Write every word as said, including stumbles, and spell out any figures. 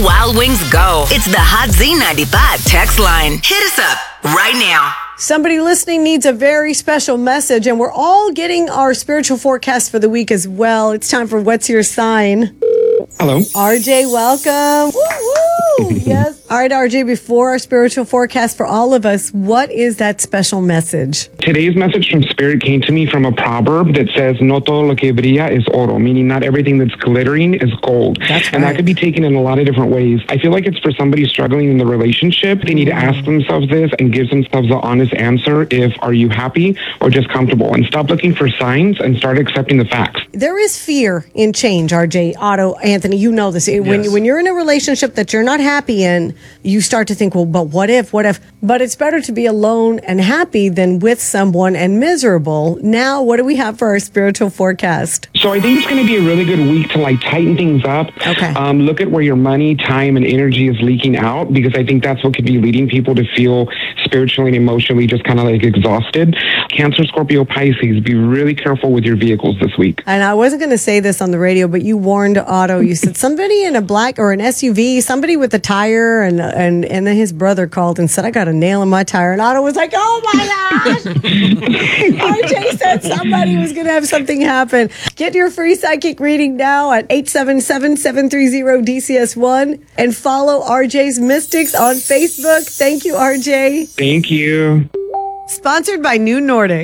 Wild Wings go. It's the Hot Z ninety-five text line. Hit us up right now. Somebody listening needs a very special message, and we're all getting our spiritual forecast for the week as well. It's time for What's Your Sign? Hello. R J, welcome. Woo, woo. Yes. All right, R J, before our spiritual forecast for all of us, what is that special message? Today's message from Spirit came to me from a proverb that says, no todo lo que brilla es oro, meaning not everything that's glittering is gold. That's right. And that could be taken in a lot of different ways. I feel like it's for somebody struggling in the relationship. They need to ask themselves this and give themselves the honest answer if, are you happy or just comfortable? And stop looking for signs and start accepting the facts. There is fear in change, R J, Otto, Anthony, you know this. When, Yes. when you're in a relationship that you're not happy in, you start to think, well, but what if, what if? But it's better to be alone and happy than with someone and miserable. Now, what do we have for our spiritual forecast? So I think it's going to be a really good week to like tighten things up. Okay. Um, look at where your money, time, and energy is leaking out, because I think that's what could be leading people to feel spiritually and emotionally just kind of like exhausted. Cancer, Scorpio, Pisces, be really careful with your vehicles this week. And I wasn't going to say this on the radio, but you warned Otto. You said somebody in a black or an S U V, somebody with a tire, and and and then his brother called and said, I got a nail in my tire. And Otto was like, oh my gosh. R J said somebody was going to have something happen. Get your free psychic reading now at eight seven seven, seven three zero, D C S one and follow R J's Mystics on Facebook. Thank you, R J. Thank you. Sponsored by New Nordic.